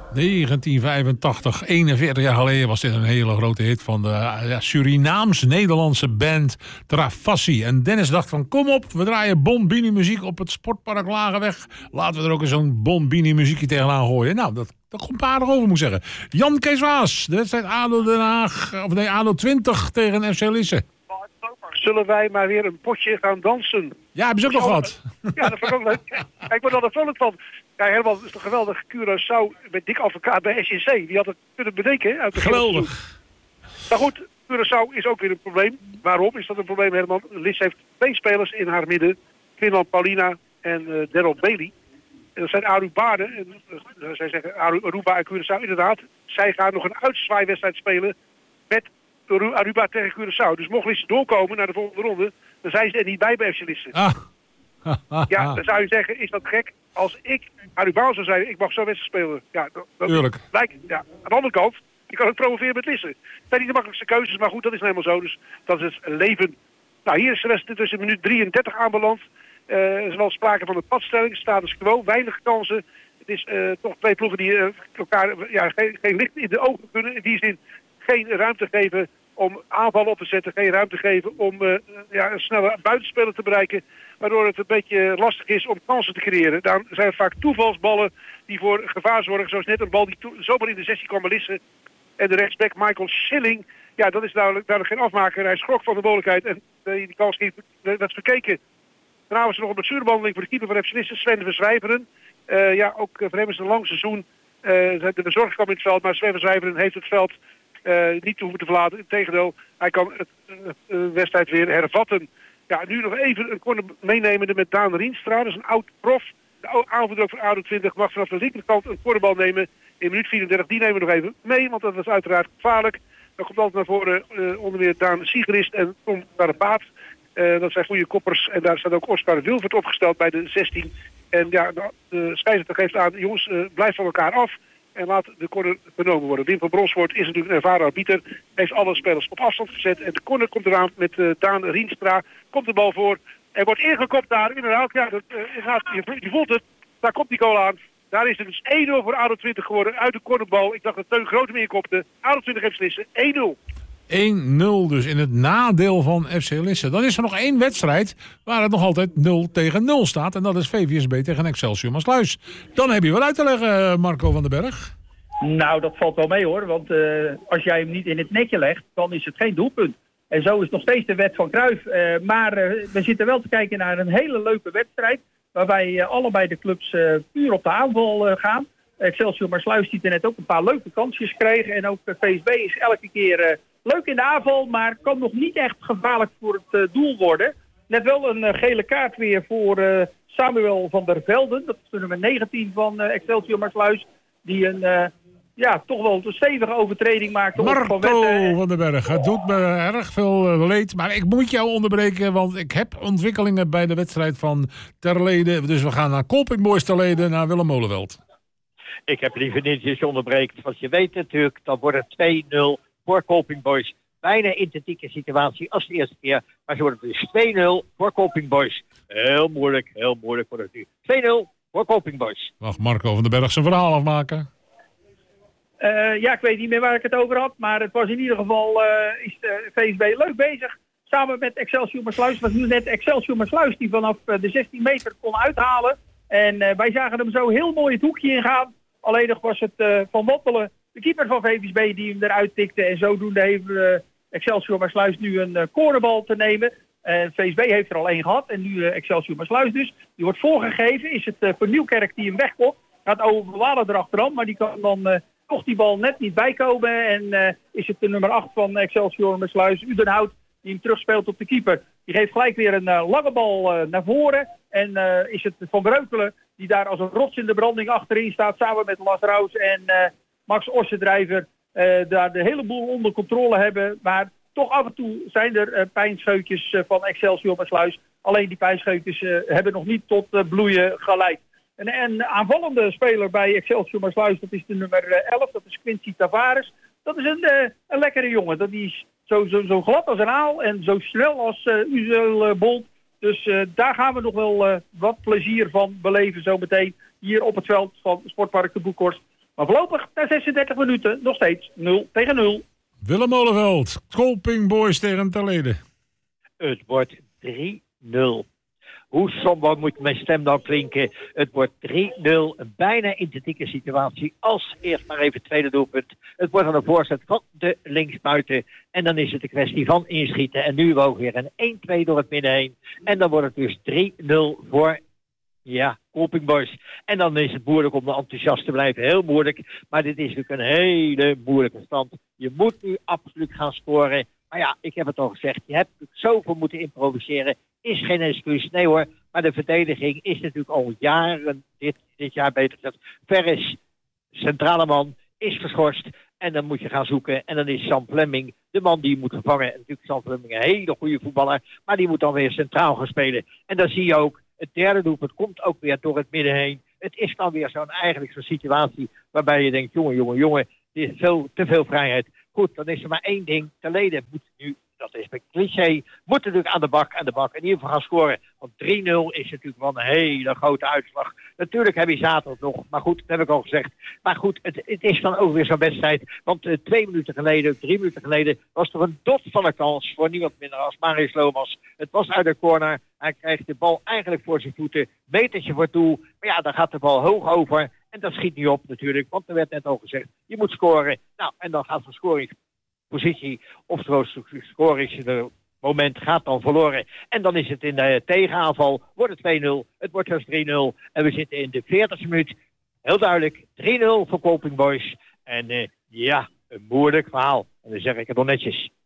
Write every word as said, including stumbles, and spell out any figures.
negentien vijfentachtig, eenenveertig jaar geleden was dit een hele grote hit van de ja, Surinaams-Nederlandse band Travassi. En Dennis dacht van kom op, we draaien Bombini muziek op het sportpark Lagenweg. Laten we er ook eens zo'n Bombini muziekje tegenaan gooien. Nou, dat, dat komt aardig over moet zeggen. Jan Kees Waas, de wedstrijd A D O Den Haag, of nee, A D O twintig tegen F C Lisse. Zullen wij maar weer een potje gaan dansen? Ja, hebben ze ook nog gehad. Ja, dat vond ik ook leuk. Ja, ik word er vrolijk van. Ja, helemaal, het is toch geweldig. Curaçao met Dick Advocaat bij S J C. Die had het kunnen bedenken. Uit de geweldig. Maar goed, Curaçao is ook weer een probleem. Waarom is dat een probleem, Herman? Lis heeft twee spelers in haar midden. Quinlan Paulina en uh, Daryl Bailey. En dat zijn Arubanen. En uh, zij zeggen Aru, Aruba en Curaçao. Inderdaad, zij gaan nog een uitzwaaiwedstrijd spelen met Aruba tegen Curaçao. Dus mocht Lisse doorkomen naar de volgende ronde, dan zijn ze er niet bij bij F C Lisse. Ah. Ja, dan zou je zeggen, is dat gek? Als ik Arubaan zou zijn, ik mag zo'n wedstrijd spelen. Ja, dat, dat Tuurlijk. Lijkt, ja. Aan de andere kant, je kan het promoveren met Lisse. Het zijn niet de makkelijkste keuzes, maar goed, dat is nou helemaal zo. Dus dat is het leven. Nou, hier is de wedstrijd tussen minuut drieëndertig aanbeland. Uh, er is wel sprake van een padstelling, status quo, weinig kansen. Het is uh, toch twee ploegen die uh, elkaar ja, geen, geen licht in de ogen kunnen. In die zin geen ruimte geven om aanvallen op te zetten, geen ruimte geven om uh, ja, een snelle buitenspeler te bereiken, waardoor het een beetje lastig is om kansen te creëren. Dan zijn het vaak toevalsballen die voor gevaar zorgen, zoals net een bal die to- zomaar in de zestien kwam lissen. En de rechtsback Michael Schilling, ja, dat is duidelijk, duidelijk geen afmaker. Hij schrok van de mogelijkheid en uh, die kans ging, uh, werd verkeken. Daarna was er nog een blessurebehandeling voor de keeper van F C Lisse, Sven Verzwijveren. Uh, ja, ook uh, voor hem is het een lang seizoen. Uh, de bezorgd kwam in het veld, maar Sven Verzwijveren heeft het veld Uh, niet hoeven te verlaten. Integendeel, hij kan het uh, uh, wedstrijd weer hervatten. Ja, nu nog even een corner meenemende met Daan Rienstra. Dat is een oud prof. De oude aanvoerder ook van A D O twintig mag vanaf de linkerkant een cornerbal nemen. In minuut vierendertig, die nemen we nog even mee, want dat was uiteraard gevaarlijk. Dan komt altijd naar voren uh, onder meer Daan Siegerist en Tom Karapaat. Uh, dat zijn goede koppers. En daar staat ook Oscar Wilvert opgesteld bij de zestien. En ja, de scheidsrechter geeft aan, jongens, uh, blijf van elkaar af. En laat de corner genomen worden. Wim van Bronsvoort is natuurlijk een ervaren arbiter. Heeft alle spelers op afstand gezet. En de corner komt eraan met uh, Daan Rienstra. Komt de bal voor. Er wordt ingekopt daar. Inderdaad, ja, dat, uh, inderdaad je, je voelt het. Daar komt die goal aan. Daar is het dus één nul voor A D O twintig geworden. Uit de cornerbal. Ik dacht dat Teun Grote inkopte. A D O twintig heeft beslissen. één nul. één nul dus in het nadeel van F C Lisse. Dan is er nog één wedstrijd waar het nog altijd nul tegen nul staat. En dat is V V S B tegen Excelsior Maassluis. Dan heb je wat uit te leggen, Marco van den Berg. Nou, dat valt wel mee hoor. Want uh, als jij hem niet in het netje legt, dan is het geen doelpunt. En zo is nog steeds de wet van Cruijff. Uh, maar uh, we zitten wel te kijken naar een hele leuke wedstrijd. Waarbij uh, allebei de clubs uh, puur op de aanval uh, gaan. Excelsior Maassluis die er net ook een paar leuke kansjes kregen. En ook uh, V S B is elke keer uh, leuk in de aanval. Maar kan nog niet echt gevaarlijk voor het uh, doel worden. Net wel een uh, gele kaart weer voor uh, Samuel van der Velden. Dat is de nummer negentien van uh, Excelsior Maassluis. Die een... Uh, Ja, toch wel een stevige overtreding maakt. Marco van, van den Berg, het doet me erg veel leed. Maar ik moet jou onderbreken, want ik heb ontwikkelingen bij de wedstrijd van Terlede. Dus we gaan naar Colping Boys Terlede, naar Willem Molenveld. Ik heb liever niet onderbreken, want je weet natuurlijk, dan wordt het twee nul voor Colping Boys. Bijna identieke situatie als de eerste keer. Maar ze worden dus twee nul voor Colping Boys. Heel moeilijk, heel moeilijk wordt het nu. twee nul voor Colping Boys. Mag Marco van den Berg zijn verhaal afmaken? Uh, ja, ik weet niet meer waar ik het over had. Maar het was in ieder geval, uh, is de V S B leuk bezig. Samen met Excelsior Maassluis. Het was nu net Excelsior Maassluis die vanaf de zestien meter kon uithalen. En uh, wij zagen hem zo heel mooi het hoekje ingaan. Alleen nog was het uh, Van Woppelen, de keeper van V S B, die hem eruit tikte. En zodoende heeft uh, Excelsior Maassluis nu een uh, cornerbal te nemen. Uh, V S B heeft er al één gehad. En nu uh, Excelsior Maassluis dus. Die wordt voorgegeven. Is het uh, voor Nieuwkerk die hem wegkomt. Gaat Overwalen erachteraan. Maar die kan dan... Uh, toch die bal net niet bijkomen. En uh, is het de nummer acht van Excelsior Maassluis, Udenhout, die hem terugspeelt op de keeper. Die geeft gelijk weer een uh, lange bal uh, naar voren. En uh, is het Van Breukelen, die daar als een rots in de branding achterin staat, samen met Las Raus en uh, Max Ossendrijver, uh, daar de hele boel onder controle hebben. Maar toch af en toe zijn er uh, pijnscheutjes uh, van Excelsior Maassluis. Alleen die pijnscheutjes uh, hebben nog niet tot uh, bloeien geleid. Een, een aanvallende speler bij Excelsior Maassluis, dat is de nummer elf, dat is Quincy Tavares. Dat is een, uh, een lekkere jongen. Dat is zo, zo, zo glad als een aal en zo snel als uh, Uzel uh, Bolt. Dus uh, daar gaan we nog wel uh, wat plezier van beleven zo meteen hier op het veld van Sportpark de Boekhorst. Maar voorlopig, na zesendertig minuten, nog steeds nul tegen nul. Willem Molenveld, Kolping Boys tegen Terlede. Het wordt drie nul. Hoe somber moet mijn stem dan klinken? Het wordt drie nul. Een bijna identieke situatie als eerst maar even het tweede doelpunt. Het wordt aan de voorzet van de linksbuiten. En dan is het een kwestie van inschieten. En nu ook weer een één twee door het midden heen. En dan wordt het dus drie nul voor... Ja, Kolping Boys. En dan is het moeilijk om enthousiast te blijven. Heel moeilijk. Maar dit is natuurlijk een hele moeilijke stand. Je moet nu absoluut gaan scoren. Maar ja, ik heb het al gezegd. Je hebt zoveel moeten improviseren. Is geen excuus. Nee hoor. Maar de verdediging is natuurlijk al jaren, dit, dit jaar beter gezegd. Ferris, centrale man, is geschorst. En dan moet je gaan zoeken. En dan is Sam Fleming de man die je moet vervangen. En natuurlijk Sam Fleming een hele goede voetballer. Maar die moet dan weer centraal gaan spelen. En dan zie je ook, het derde doelpunt komt ook weer door het midden heen. Het is dan weer zo'n eigenlijk zo'n situatie waarbij je denkt, jongen, jongen, jongen, dit is veel, te veel vrijheid. Goed, dan is er maar één ding. Terlede moet nu, dat is bij cliché, moet natuurlijk aan de bak, aan de bak. In ieder geval gaan scoren. Want drie nul is natuurlijk wel een hele grote uitslag. Natuurlijk heb je zaterdag nog, maar goed, dat heb ik al gezegd. Maar goed, het, het is dan ook weer zo'n wedstrijd. Want uh, twee minuten geleden, drie minuten geleden, was er een dot van een kans voor niemand minder als Marius Lomas. Het was uit de corner. Hij krijgt de bal eigenlijk voor zijn voeten. Metertje voor doel. Maar ja, dan gaat de bal hoog over. En dat schiet niet op natuurlijk. Want er werd net al gezegd, je moet scoren. Nou, en dan gaat de scoringspositie, of het scoringsmoment gaat dan verloren. En dan is het in de tegenaanval. Wordt het twee nul. Het wordt dus drie nul. En we zitten in de veertigste minuut. Heel duidelijk. drie nul voor Kolping Boys. En uh, ja, een moeilijk verhaal. En dan zeg ik het wel netjes.